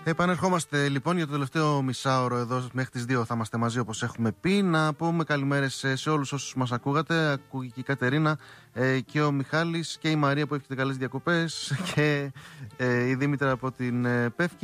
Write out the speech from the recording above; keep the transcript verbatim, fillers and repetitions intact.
Επανερχόμαστε λοιπόν για το τελευταίο μισάωρο εδώ. Μέχρι τις δύο θα είμαστε μαζί όπως έχουμε πει. Να πούμε καλημέρες σε, σε όλους όσους μας ακούγατε. Ακούγει και η Κατερίνα ε, και ο Μιχάλης και η Μαρία που έχετε καλές διακοπές και ε, η Δήμητρα από την ε, Πεύκη.